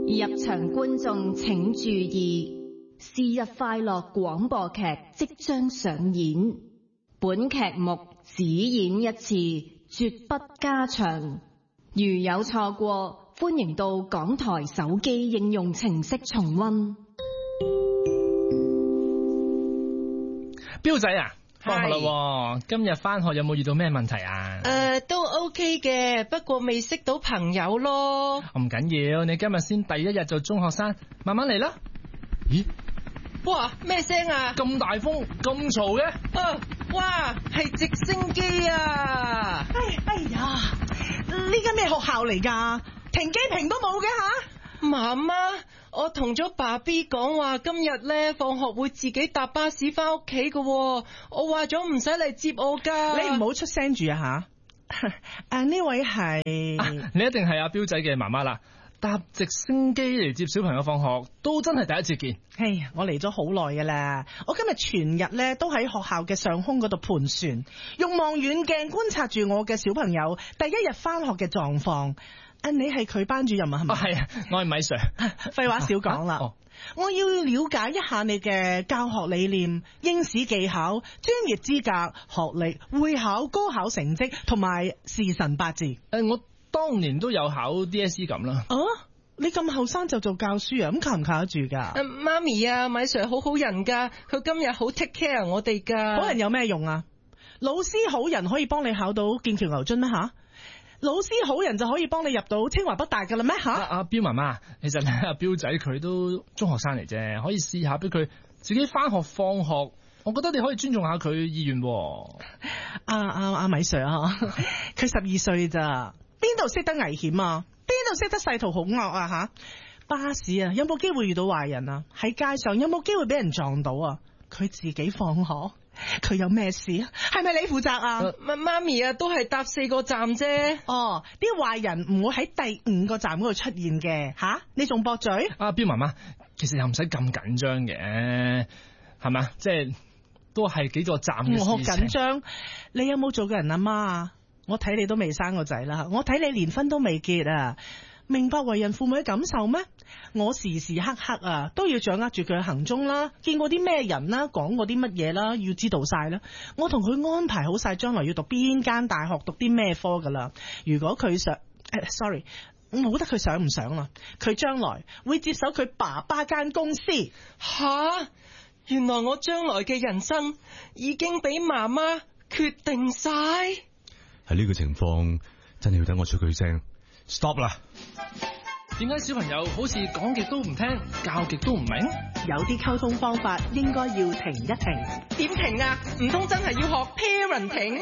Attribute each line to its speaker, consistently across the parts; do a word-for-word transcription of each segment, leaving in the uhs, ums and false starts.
Speaker 1: 入場觀眾請注意，是日快樂廣播劇即將上演，本劇目只演一次，絕不加場。如有錯過，歡迎到港台手機應用程式重溫。
Speaker 2: 標仔啊，放學啦，今日翻學有冇遇到咩問題啊？
Speaker 3: 誒、呃，都 OK 嘅，不過未識到朋友咯。
Speaker 2: 唔緊要，你今日先第一日做中學生，慢慢嚟啦。咦？
Speaker 3: 哇，咩聲啊？
Speaker 2: 咁大風，咁嘈嘅？
Speaker 3: 啊，哇，係直升機啊！
Speaker 4: 哎哎呀，呢間咩學校嚟噶？停機坪都冇嘅吓？
Speaker 3: 媽媽，我同咗爸 B 講話，今日咧放學會自己搭巴士翻屋企噶。我話咗唔使嚟接我噶。
Speaker 4: 你唔好出聲住啊吓！誒，呢位係、
Speaker 2: 啊、你一定係阿標仔嘅媽媽啦。搭直升機嚟接小朋友放學，都真係第一次見。
Speaker 4: 哎呀，我嚟咗好耐噶啦，我今日全日咧都喺學校嘅上空嗰度盤旋，用望遠鏡觀察住我嘅小朋友第一日翻學嘅狀況。啊，你係佢班主任啊？係咪？
Speaker 2: 係啊，我係米 Sir。
Speaker 4: 廢話少講啦，啊哦，我要了解一下你嘅教學理念、應試技巧、專業資格、學歷、會考、高考成績同埋時辰八字。誒、
Speaker 2: 呃，我當年都有考 D S E 咁啦。
Speaker 4: 啊，你咁後生就做教書啊？咁靠唔靠得住噶？
Speaker 3: 誒，媽咪啊，米 Sir 好好人噶，佢今日好 take care 我哋噶。
Speaker 4: 好人有咩用啊？老師好人可以幫你考到劍橋牛津咩吓？老師好人就可以幫你入到清華北大噶啦咩吓？
Speaker 2: 阿標媽媽，其實咧阿標仔佢都中學生嚟啫，可以試下俾佢自己翻學放學。我覺得你可以尊重下佢意願。
Speaker 4: 阿阿阿米 Sir 啊，佢十二歲咋？邊度識得危險啊？邊度識得世途好惡啊吓？巴士啊，有冇機會遇到壞人啊？喺街上有冇機會俾人撞到啊？佢自己放學，佢有咩事啊？係咪你負責啊？
Speaker 3: 媽媽咪啊，都係搭四個站啫。
Speaker 4: 哦，啲壞人唔會喺第五個站嗰度出現嘅吓？你仲駁嘴？
Speaker 2: 阿標媽媽，其實又唔使咁緊張嘅，係咪？即係都係幾個站嘅事情。
Speaker 4: 我緊張，你有冇做過人阿媽啊？我睇你都未生個仔啦，我睇你連婚都未結啊！明白為人父母嘅感受咩？我時時刻刻啊都要掌握住佢嘅行蹤啦，見過啲咩人啦，講過啲乜嘢啦，要知道晒啦。我同佢安排好晒將來要讀邊間大學，讀啲咩科噶啦。如果佢想，誒，sorry，冇得佢想唔想啦。佢將來會接手佢爸爸間公司。
Speaker 3: 吓，原來我將來嘅人生已經俾媽媽決定晒。
Speaker 5: 喺呢個情況，真係要等我出句聲 stop 啦。
Speaker 2: 點解小朋友好似講極都唔聽，教極都唔明？
Speaker 4: 有啲溝通方法應該要停一停。
Speaker 3: 點停啊？唔通真係要學 parenting？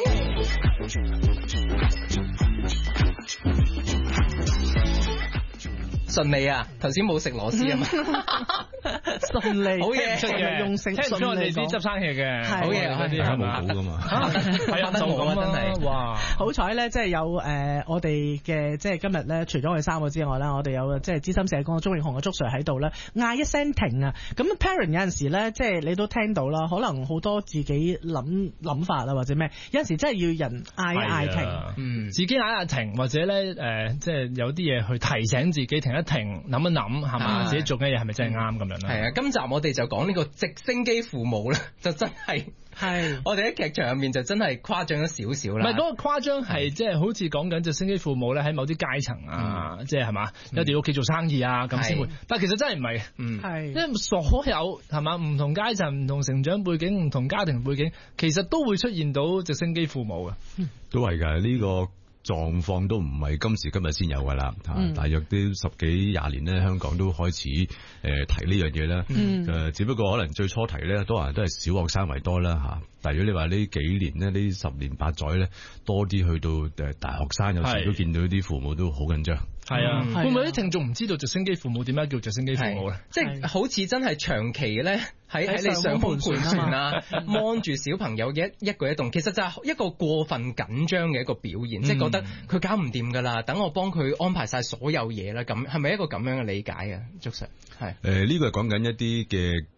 Speaker 3: 順利啊！頭先冇食螺絲啊嘛，
Speaker 4: 順利
Speaker 2: 好嘢，出嘅
Speaker 4: 用性
Speaker 2: 聽唔出我哋啲執生嘢嘅，
Speaker 4: 好
Speaker 2: 嘢嗰啲係嘛？
Speaker 5: 冇噶嘛，
Speaker 2: 係啊，就咁真係哇！
Speaker 4: 好彩咧，即係有誒、呃，我哋嘅即係今日咧，除咗我哋三個之外啦，我哋有即係資深社工鍾永雄嘅祝 Sir 喺度咧，嗌一聲停啊！咁 parent 有陣時咧，即係你都聽到啦，可能好多自己諗諗法啊，或者咩，有陣時真係要人嗌一嗌停，
Speaker 2: 嗯，自己嗌一停，或者咧誒、呃，即係有啲嘢去提醒自己停一停，諗一諗係嘛，自己做嘅嘢係咪真係啱咁樣咧？
Speaker 3: 係啊，今集我哋就講呢個直升機父母咧，就真係係我哋喺劇場入面就真係誇張咗少少啦。
Speaker 2: 唔係嗰個誇張係即係好似講緊直升機父母咧喺某啲階層啊，即係係嘛，一定要屋企做生意啊咁先會。但係其實真係唔係，嗯，係即係所有係嘛，唔同階層、唔同成長背景、唔同家庭背景，其實都會出現到直升機父母嘅，
Speaker 5: 嗯、都係㗎呢個。狀況都唔係今時今日先有噶啦，嗯、大約都十幾廿年咧，香港都開始誒、呃、提呢樣嘢啦。誒、嗯呃，只不過可能最初提咧，多人都係小學生為多啦吓。但係如果你話呢幾年咧，呢十年八載咧，多啲去到誒大學生，有時都見到啲父母都好緊張。
Speaker 2: 係啊，嗯、會唔會啲聽眾唔知道直升機父母點解叫直升機父母咧？
Speaker 3: 即係好似真係長期咧喺喺你上空盤旋啊，望住小朋友嘅一一舉一動，其實就係一個過分緊張嘅一個表現，即係、嗯、覺得佢搞唔掂噶啦，等我幫佢安排晒所有嘢啦。咁係咪一個咁樣嘅理解啊？祝 Sir 係誒
Speaker 5: 呢個係講緊一啲嘅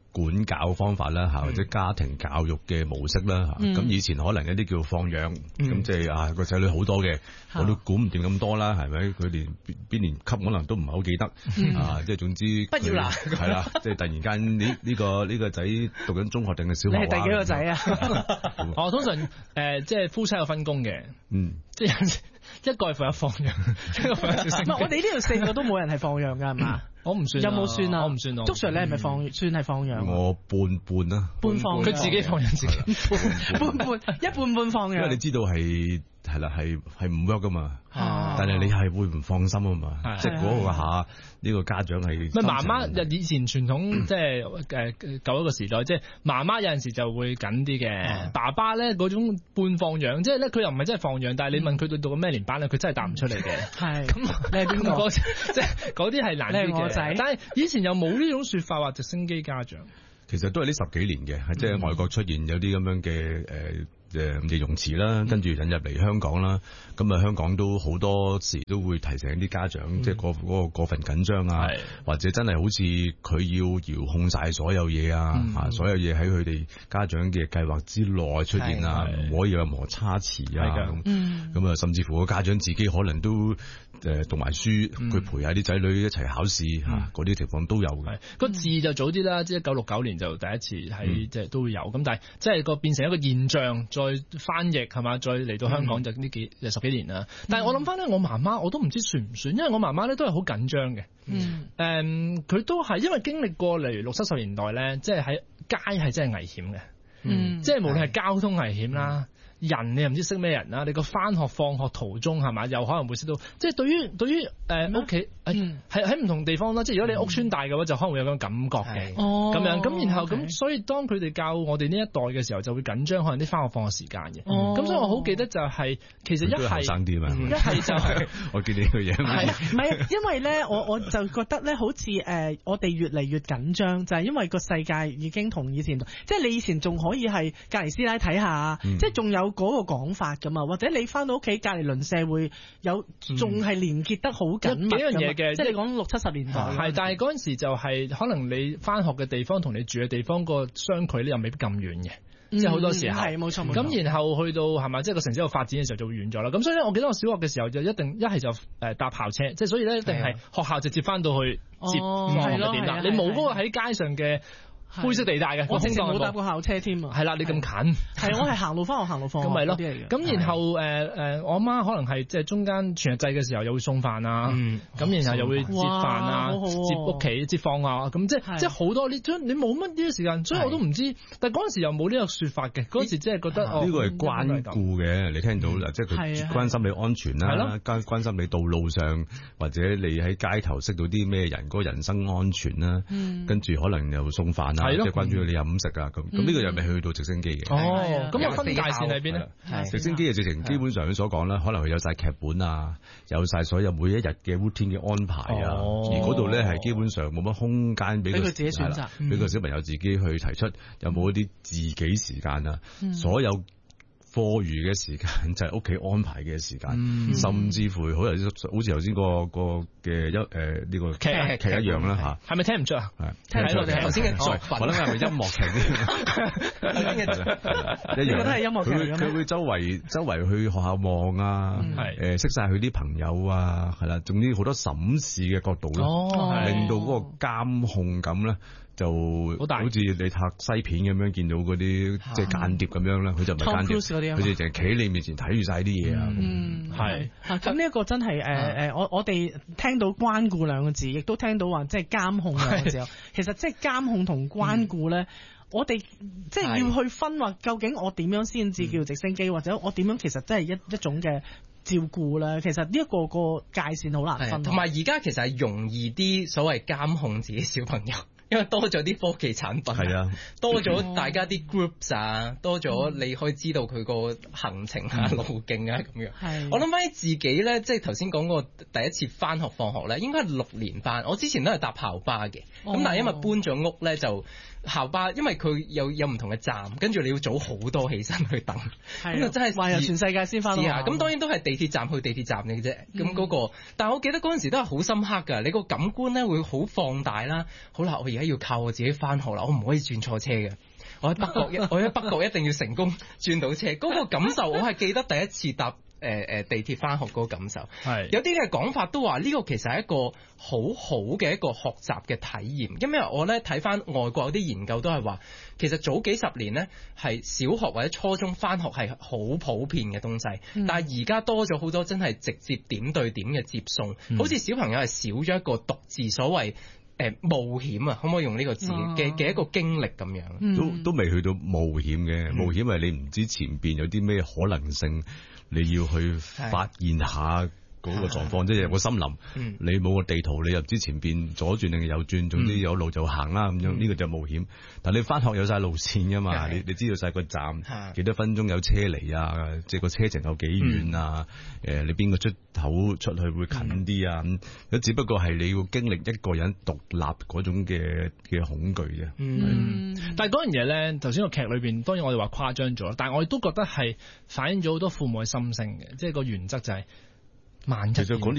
Speaker 5: 管教方法啦嚇，或者家庭教育嘅模式啦嚇。咁、嗯、以前可能一啲叫放養，咁、嗯、即係啊個仔女好多嘅，我都估唔掂咁多啦，係咪？佢連邊年級可能都唔係好記得、嗯、啊，即係總之不要啦，係啦，即係突然間呢呢個呢、呢個仔讀緊中學定係小學？
Speaker 4: 你係第幾個仔啊？
Speaker 2: 我通常誒、呃、即係夫妻有分工嘅，嗯，即係一個係負責放養，一個負責小升機。
Speaker 4: 唔係我哋呢度四個都冇人係放養㗎，係嘛？
Speaker 2: 我唔算，
Speaker 4: 有冇算啊？
Speaker 2: 我唔算啊。
Speaker 4: 祝 Sir 你係咪放、嗯、算係放養？
Speaker 5: 我半半啦，
Speaker 4: 半放，
Speaker 2: 佢自己放養自己，
Speaker 4: 半半一半半放養。
Speaker 5: 因為你知道係係啦，係係唔 work 噶嘛，啊、但係你係會唔放心啊嘛，啊即係嗰個下呢個家長係。唔係
Speaker 2: 媽媽，以前傳統即係誒舊一個時代，即係媽媽有陣時就會緊啲嘅，啊、爸爸咧嗰種半放養，即係咧佢又唔係真係放養，但係你問佢讀讀咩年班咧，佢真係答唔出嚟嘅。係咁，你係邊個？即係嗰啲係難啲嘅。但係以前又冇呢種說法話直升機家長。
Speaker 5: 其實都係呢十幾年嘅，嗯、即係外國出現有啲咁樣嘅誒誒形容詞啦，跟住引入嚟香港啦，咁啊香港都好多時都會提醒啲家長，嗯、即係過嗰個過分緊張啊，是或者真係好似佢要遙控晒所有嘢啊，嗯、啊所有嘢喺佢哋家長嘅計劃之內出現啊，唔可以有任何差池啊，咁啊、嗯、甚至乎個家長自己可能都。誒讀埋書，佢、嗯、陪下啲仔女一齊考試嚇，嗰啲、嗯、情況都有嘅。個
Speaker 2: 字就早啲啦，即係一九六九年就第一次喺即係都會有。咁但係即係個變成一個現象，再翻譯係嘛，再嚟到香港就呢幾、嗯、十幾年啦。但係我諗翻咧，我媽媽我都唔知算唔算，因為我媽媽咧都係好緊張嘅。嗯，誒佢、嗯、都係因為經歷過例如六七十年代咧，即係喺街係真係危險嘅。嗯，即係無論係交通危險啦。嗯人你又唔知識咩人啦，你個翻學放學途中係嘛，又可能會識到，即係對於對於誒屋企誒係喺唔同地方啦，即係如果你屋邨大嘅話，就可能會有咁感覺嘅，咁樣咁然後咁，所以當佢哋教我哋呢一代嘅時候，就會緊張可能啲翻學放學時間嘅，咁所以我好記得就係其實一係
Speaker 5: 生啲嘛，
Speaker 2: 一係就係
Speaker 5: 我見你呢個嘢，
Speaker 4: 唔係因為咧，我我就覺得咧，好似誒我哋越嚟越緊張，就係因為個世界已經同以前，即係你以前仲可以係隔離師奶睇下，即係仲有。嗰個講法㗎嘛，或者你翻到屋企隔離鄰舍會有，仲係連結得好緊密。幾樣嘢嘅，即係你講六七十年代。係，但係嗰陣時就係、是、可能你翻學嘅地方同你住嘅地方個相距咧又未必咁遠嘅，嗯、即係好多時候係冇錯冇錯。咁然後去到係咪即係個城市度發展嘅時候就會遠咗啦。咁所以咧，我記得我小學嘅時候就一定一係就誒搭校車，即係所以咧一定係學校直接翻到去接放學嘅點啦。你冇嗰個喺街上嘅。灰色地帶嘅，我直情冇搭過校車添啊！係啦，你咁近，係我係行路翻學，行路放學咁咪咯。咁然後誒誒，我阿媽可能係即係中間全日制嘅時候又會送飯啊，咁然後又會接飯啊，接屋企接放啊，咁即係即係好多呢，你冇乜呢啲時間，所以我都唔知。但係嗰陣時又冇呢個説法嘅，嗰陣時即係覺得
Speaker 5: 呢個係關顧嘅，你聽到啦，即係佢關心你安全啦，關關心你道路上或者你喺街頭識到啲咩人，嗰個人身安全啦，跟住可能又送飯。係咯，即係關注你飲食啊，咁咁呢個又未去到直升機嘅。
Speaker 2: 哦，咁有分界線喺邊咧？
Speaker 5: 直升機嘅直情基本上佢所講啦，可能佢有晒劇本啊，有晒所有每一日嘅 routine 嘅安排啊，而嗰度咧係基本上冇乜空間俾佢
Speaker 4: 自己選擇，
Speaker 5: 俾個小朋友自己去提出有冇一啲自己時間啊，所有。課餘嘅時間就係屋企安排嘅時間，嗯、甚至乎好似好似頭先個個嘅一誒呢個劇劇一樣啦嚇，
Speaker 2: 係咪聽唔出啊？
Speaker 5: 係聽唔出嘅頭先嘅作品，我諗係咪音樂劇先？一樣都係音樂劇。佢佢會周圍周圍去學校望啊，誒識晒佢啲朋友啊，係啦，總之好多審視嘅角度咯，哦、令到嗰個監控感咧。就好似你拍西片咁樣，見到嗰啲即係間諜咁樣啦，佢就唔係間諜，佢哋淨係企喺你面前睇住晒啲嘢啊。嗯，係。
Speaker 4: 咁呢一個真係誒誒，我我哋聽到關顧兩個字，亦都聽到話即係監控兩個字。其實即係監控同關顧咧，我哋即係要去分話，究竟我點樣先至叫直升機，或者我點樣其實真係一一種嘅照顧啦。其實呢一個個界線好難分。
Speaker 3: 同埋而家其實係容易啲所謂監控自己小朋友。因為多咗啲科技產品，係啊，多咗大家啲 groups 啊，多咗你可以知道佢個行程啊、路徑啊咁樣。係，我諗翻起自己咧，即係頭先講過第一次翻學放學咧，應該係六年班。我之前都係搭校巴嘅，咁、哦、但係因為搬咗屋咧，就校巴，因為佢有有唔同嘅站，跟住你要早好多起身去等，咁就、啊、真係環遊全世界先翻學。咁當然都係地鐵站去地鐵站嘅啫。咁嗰、嗯那個，但係我記得嗰陣時都係好深刻㗎，你個感官咧會好放大啦。好啦，我而家要靠我自己翻學啦，我唔可以轉錯車嘅。我喺北角一，我喺北角一定要成功轉到車。嗰、那個感受，我係記得第一次搭誒誒、呃、地鐵翻學嗰個感受。係有啲嘅講法都話呢個其實係一個好好嘅一個學習嘅體驗，因為我咧睇翻外國有啲研究都係話，其實早幾十年呢係小學或者初中翻學係好普遍嘅東西，嗯、但係而家多咗好多真係直接點對點嘅接送，嗯、好似小朋友係少咗一個獨自所謂。誒冒險啊，可唔可以用呢個字嘅嘅一個經歷咁樣？
Speaker 5: 嗯、都都未去到冒險嘅，冒險係你唔知前邊有啲咩可能性，你要去發現下。嗰個狀況即係有個森林，嗯、你冇個地圖，你又唔知前邊左轉定係右轉，總之有路就行啦咁樣，呢、嗯、個就冒險。但你翻學有晒路線噶嘛，你你知道晒個站幾多分鐘有車嚟啊，即係個車程有幾遠啊？誒、嗯，你邊個出口出去會近啲啊？咁、嗯，只不過係你要經歷一個人獨立嗰種嘅嘅恐懼啫。
Speaker 2: 嗯，是但係嗰樣嘢咧，頭先個劇裏邊，當然我哋話誇張咗，但係我哋都覺得係反映咗好多父母嘅心聲嘅，即係個原則就係、是。萬一